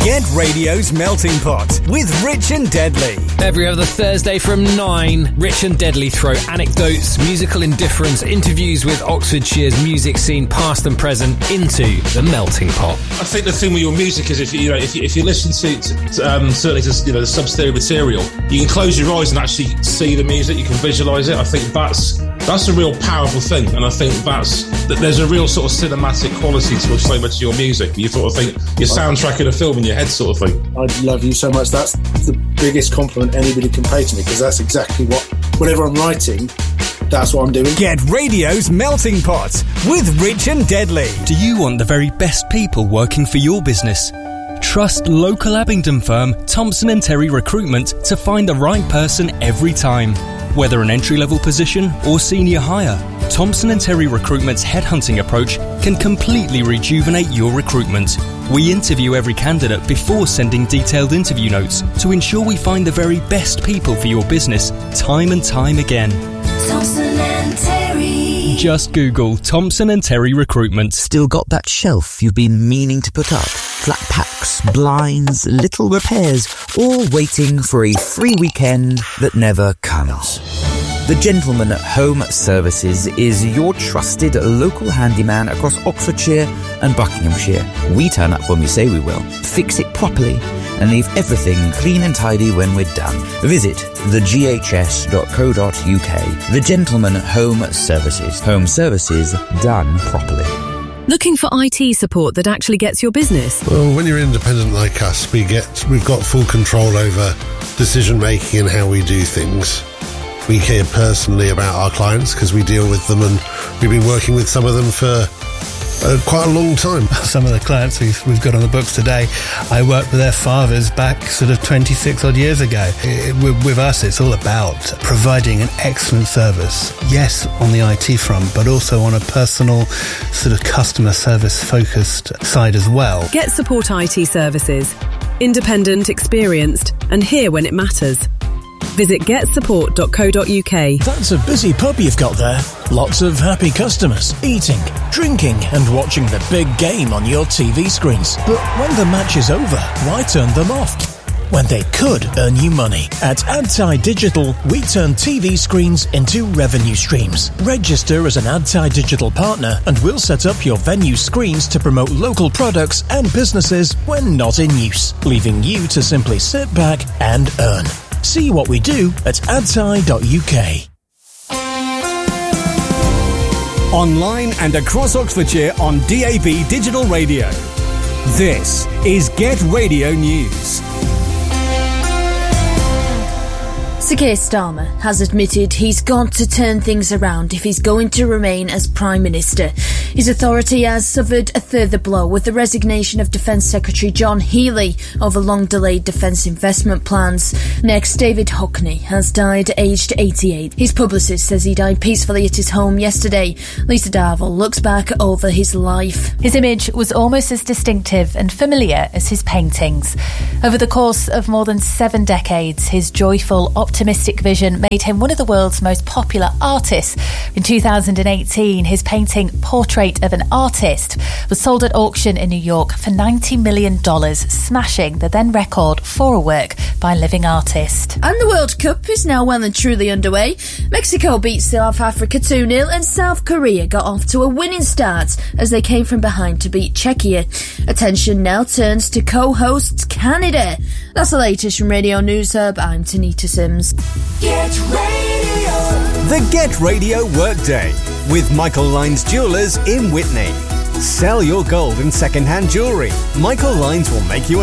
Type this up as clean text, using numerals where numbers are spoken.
Get Radio's Melting Pot with Rich and Deadly. Every other Thursday from 9, Rich and Deadly throw anecdotes, musical indifference, interviews with Oxfordshire's music scene, past and present, into the Melting Pot. I think the thing with your music is if you listen to certainly to the sub-stereo material, you can close your eyes and actually see the music. You can visualise it. I think that's a real powerful thing, and I think that there's a real sort of cinematic quality to so much of your music. You sort of think you're soundtracking a film in your head, sort of thing. I love you so much. That's the biggest compliment anybody can pay to me, because that's exactly whatever I'm writing, that's what I'm doing. Get Radio's Melting Pot with Rich and Deadly. Do you want the very best people working for your business? Trust local Abingdon firm Thompson & Terry Recruitment to find the right person every time. Whether an entry-level position or senior hire, Thompson & Terry Recruitment's headhunting approach can completely rejuvenate your recruitment. We interview every candidate before sending detailed interview notes to ensure we find the very best people for your business time and time again. Thompson & Terry. Just Google Thompson & Terry Recruitment. Still got that shelf you've been meaning to put up? Flat packs, blinds, little repairs, all waiting for a free weekend that never comes. The Gentleman Home Services is your trusted local handyman across Oxfordshire and Buckinghamshire. We turn up when we say we will, fix it properly, and leave everything clean and tidy when we're done. Visit theghs.co.uk. The Gentleman Home Services. Home services done properly. Looking for IT support that actually gets your business? Well, when you're independent like us, we've got full control over decision making and how we do things. We care personally about our clients because we deal with them, and we've been working with some of them for quite a long time. Some of the clients we've got on the books today, I worked with their fathers back sort of 26 odd years ago. With us, it's all about providing an excellent service. Yes, on the IT front, but also on a personal sort of customer service focused side as well. Get Support IT services. Independent, experienced, and here when it matters. Visit getsupport.co.uk. That's a busy pub you've got there. Lots of happy customers, eating, drinking and watching the big game on your TV screens. But when the match is over, why turn them off? When they could earn you money. At AdTi Digital, we turn TV screens into revenue streams. Register as an AdTi Digital partner and we'll set up your venue screens to promote local products and businesses when not in use, leaving you to simply sit back and earn. See what we do at adti.uk. Online and across Oxfordshire on DAB Digital Radio. This is Get Radio News. Sir Keir Starmer has admitted he's got to turn things around if he's going to remain as Prime Minister. His authority has suffered a further blow with the resignation of Defence Secretary John Healey over long-delayed defence investment plans. Next, David Hockney has died aged 88. His publicist says he died peacefully at his home yesterday. Lisa Darville looks back over his life. His image was almost as distinctive and familiar as his paintings. Over the course of more than 7 decades, his joyful, optimistic vision made him one of the world's most popular artists. In 2018, his painting Portrait of an Artist was sold at auction in New York for $90 million, smashing the then record for a work by a living artist. And the World Cup is now well and truly underway. Mexico beat South Africa 2-0 and South Korea got off to a winning start as they came from behind to beat Czechia. Attention now turns to co-hosts Canada. That's the latest from Radio News Hub. I'm Tanita Sims. Get Radio. The Get Radio Workday with Michael Lyons Jewellers in Whitney. Sell your gold and second-hand jewellery. Michael Lyons will make you a